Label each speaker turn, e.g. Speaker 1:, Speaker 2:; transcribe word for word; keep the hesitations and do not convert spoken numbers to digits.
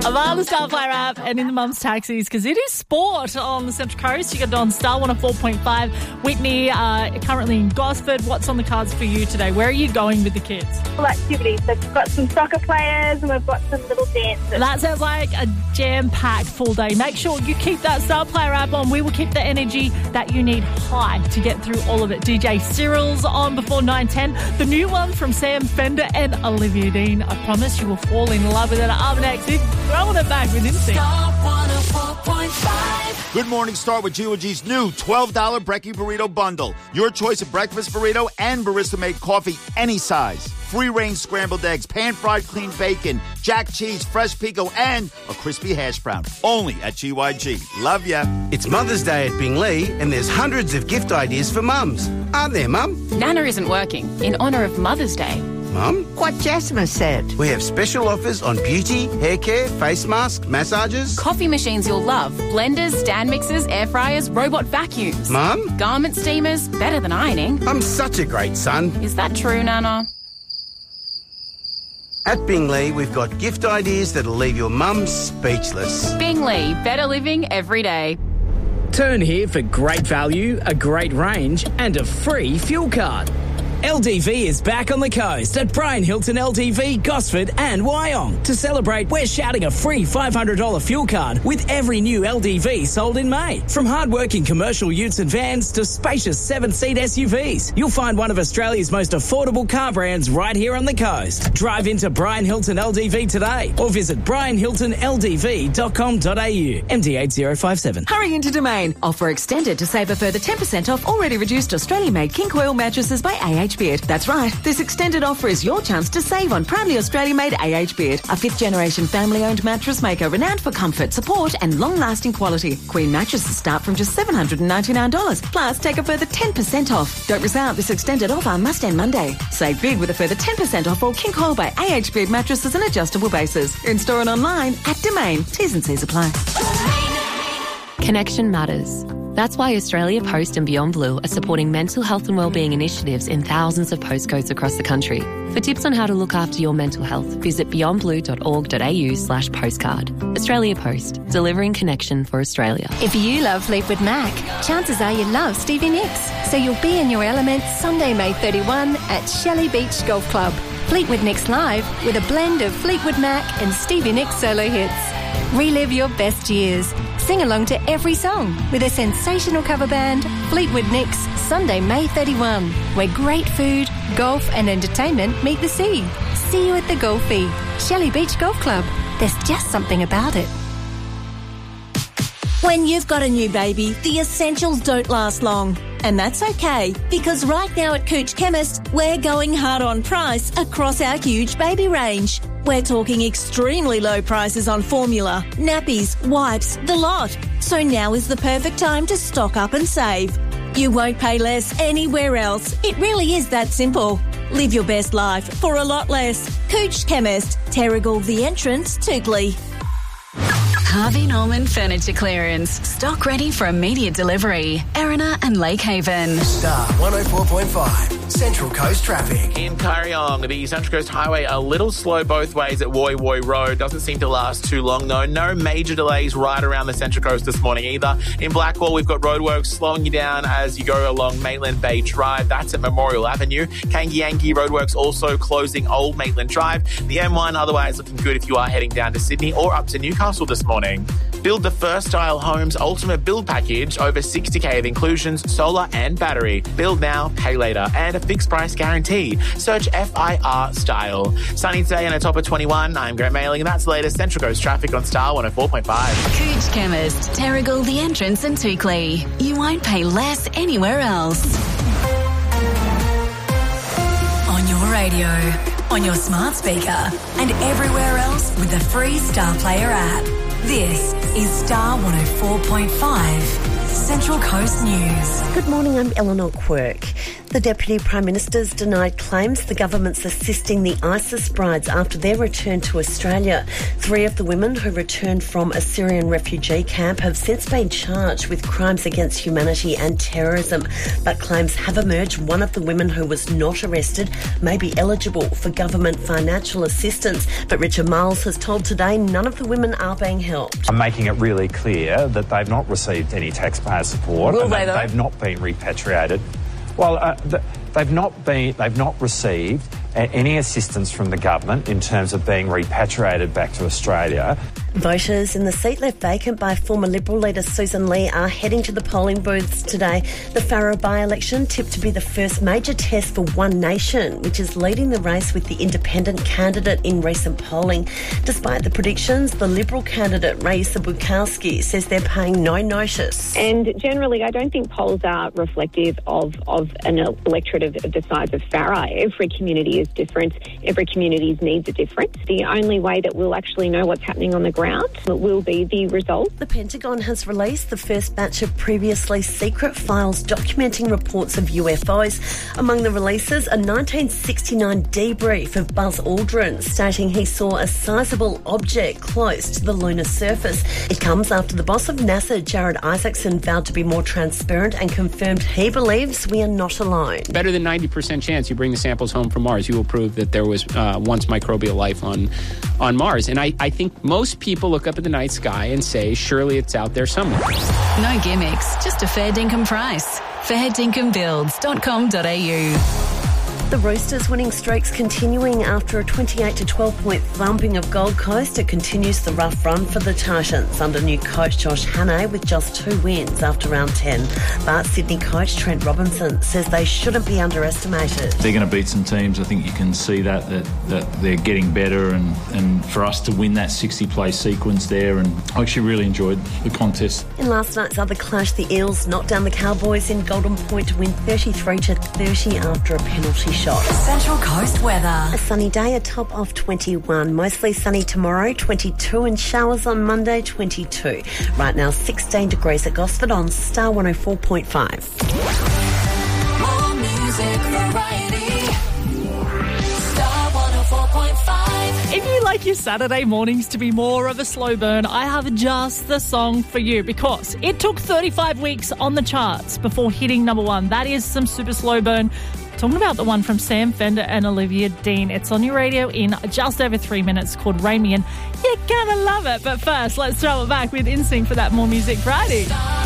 Speaker 1: Via the Star Player app and in the mum's taxis, because it is sport on the Central Coast. You got it on Star one oh four point five. Whitney, uh, currently in Gosford. What's on the cards for you today? Where are you going with the kids?
Speaker 2: All activities. So we've got some soccer players and we've got some little dances.
Speaker 1: That sounds like a jam-packed full day. Make sure you keep that Star Player app on. We will keep the energy that you need high to get through all of it. D J Cyril's on before nine ten. The new one from Sam Fender and Olivia Dean. I promise you will fall in love with it. Up next, he's throwing it back with instinct.
Speaker 3: Star one oh four point five.
Speaker 4: Good morning, Star with G O G's new twelve dollars Brekkie Burrito Bundle. Your choice of breakfast burrito and barista-made coffee any size. Free-range scrambled eggs, pan-fried clean bacon, jack cheese, fresh pico, and a crispy hash brown. Only at G Y G. Love ya.
Speaker 5: It's Mother's Day at Bingley, and there's hundreds of gift ideas for mums. Aren't there, Mum?
Speaker 6: Nana isn't working in honour of Mother's Day.
Speaker 5: Mum?
Speaker 7: What Jasmine said.
Speaker 5: We have special offers on beauty, hair care, face masks, massages.
Speaker 6: Coffee machines you'll love. Blenders, stand mixers, air fryers, robot vacuums.
Speaker 5: Mum?
Speaker 6: Garment steamers, better than ironing.
Speaker 5: I'm such a great son.
Speaker 6: Is that true, Nana?
Speaker 5: At Bingley, we've got gift ideas that'll leave your mum speechless.
Speaker 6: Bingley, better living every day.
Speaker 8: Turn here for great value, a great range, and a free fuel card. L D V is back on the coast at Brian Hilton L D V, Gosford and Wyong. To celebrate, we're shouting a free five hundred dollars fuel card with every new L D V sold in May. From hard-working commercial utes and vans to spacious seven-seat S U Vs, you'll find one of Australia's most affordable car brands right here on the coast. Drive into Brian Hilton L D V today or visit brian hilton l d v dot com dot a u. M D eight zero five seven.
Speaker 9: Hurry into Domain. Offer extended to save a further ten percent off already reduced Australian-made king coil mattresses by A H Beard. That's right. This extended offer is your chance to save on proudly Australian-made A H Beard, a fifth-generation family-owned mattress maker renowned for comfort, support and long-lasting quality. Queen mattresses start from just seven hundred ninety-nine dollars. Plus, take a further ten percent off. Don't miss out. This extended offer must end Monday. Save big with a further ten percent off all king coil by A H Beard mattresses and adjustable bases. In-store and online at Domain. T's and C's apply.
Speaker 10: Connection matters. That's why Australia Post and Beyond Blue are supporting mental health and wellbeing initiatives in thousands of postcodes across the country. For tips on how to look after your mental health, visit beyond blue dot org dot a u slash postcard. Australia Post, delivering connection for Australia.
Speaker 11: If you love Fleetwood Mac, chances are you love Stevie Nicks. So you'll be in your element Sunday, May thirty-first at Shelley Beach Golf Club. Fleetwood Nicks live with a blend of Fleetwood Mac and Stevie Nicks solo hits. Relive your best years. Sing along to every song with a sensational cover band, Fleetwood Nicks, Sunday, May thirty-first, where great food, golf and entertainment meet the sea. See you at the Golfie, Shelley Beach Golf Club. There's just something about it.
Speaker 12: When you've got a new baby, the essentials don't last long. And that's okay, because right now at Cooch Chemist, we're going hard on price across our huge baby range. We're talking extremely low prices on formula, nappies, wipes, the lot. So now is the perfect time to stock up and save. You won't pay less anywhere else. It really is that simple. Live your best life for a lot less. Cooch Chemist, Terrigal The Entrance, Toukley.
Speaker 13: Harvey Norman Furniture Clearance. Stock ready for immediate delivery. Erina and Lake Haven.
Speaker 14: Star one oh four point five. Central Coast traffic.
Speaker 15: In Kariong, the Central Coast Highway a little slow both ways at Woy Woy Road. Doesn't seem to last too long though. No major delays right around the Central Coast this morning either. In Blackwall, we've got roadworks slowing you down as you go along Maitland Bay Drive. That's at Memorial Avenue. Kangiangi roadworks also closing Old Maitland Drive. The M one otherwise looking good if you are heading down to Sydney or up to Newcastle this morning. Build the First Style Homes Ultimate Build Package. Over sixty K of inclusions, solar and battery. Build now, pay later, and a fixed price guarantee. Search F I R Style. Sunny today and a top of twenty-one. I'm Grant Mailing, and that's the latest Central Coast traffic on Star one oh four point five.
Speaker 13: Cooch Chemist, Terrigal The Entrance and Toukley. You won't pay less anywhere else.
Speaker 16: On your radio, on your smart speaker, and everywhere else with the free Star Player app. This is Star one oh four point five. Central Coast News.
Speaker 7: Good morning, I'm Eleanor Quirk. The Deputy Prime Minister's denied claims the government's assisting the ISIS brides after their return to Australia. Three of the women who returned from a Syrian refugee camp have since been charged with crimes against humanity and terrorism. But claims have emerged one of the women who was not arrested may be eligible for government financial assistance. But Richard Miles has told Today none of the women are being helped.
Speaker 17: I'm making it really clear that they've not received any taxpayer support.
Speaker 7: Will
Speaker 17: and
Speaker 7: they,
Speaker 17: they, they've not been repatriated. Well, uh, th- they've not been, they've not received uh, any assistance from the government in terms of being repatriated back to Australia.
Speaker 7: Voters in the seat left vacant by former Liberal leader Susan Lee are heading to the polling booths today. The Farrer by-election tipped to be the first major test for One Nation, which is leading the race with the independent candidate in recent polling. Despite the predictions, the Liberal candidate Raisa Bukowski says they're paying no notice.
Speaker 18: And generally, I don't think polls are reflective of, of an electorate of, of the size of Farrer. Every community is different. Every community's needs are different. The only way that we'll actually know what's happening on the ground will be the result.
Speaker 7: The Pentagon has released the first batch of previously secret files documenting reports of U F Os. Among the releases, a nineteen sixty-nine debrief of Buzz Aldrin stating he saw a sizable object close to the lunar surface. It comes after the boss of NASA, Jared Isaacson, vowed to be more transparent and confirmed he believes we are not alone.
Speaker 19: Better than ninety percent chance you bring the samples home from Mars, you will prove that there was uh, once microbial life on, on Mars. And I, I think most people People look up at the night sky and say, surely it's out there somewhere.
Speaker 13: No gimmicks, just a fair dinkum price. fair dinkum builds dot com dot a u.
Speaker 7: The Roosters' winning streak's continuing after a twenty-eight to twelve point thumping of Gold Coast. It continues the rough run for the Titans under new coach Josh Hannay with just two wins after round ten. But Sydney coach Trent Robinson says they shouldn't be underestimated.
Speaker 20: They're going to beat some teams. I think you can see that that, that they're getting better, and, and for us to win that sixty-play sequence there, and I actually really enjoyed the contest.
Speaker 7: In last night's other clash, the Eels knocked down the Cowboys in Golden Point to win thirty-three to thirty after a penalty shot.
Speaker 16: Central Coast weather.
Speaker 7: A sunny day, a top of twenty-one. Mostly sunny tomorrow, twenty-two, and showers on Monday, twenty-two. Right now, sixteen degrees at Gosford on Star one oh four point five.
Speaker 3: More music variety. Star one oh four point five.
Speaker 1: If you like your Saturday mornings to be more of a slow burn, I have just the song for you because it took thirty-five weeks on the charts before hitting number one. That is some super slow burn. Talking about the one from Sam Fender and Olivia Dean. It's on your radio in just over three minutes called Rain Me, and you're gonna love it. But first, let's throw it back with N Sync for that More Music Friday.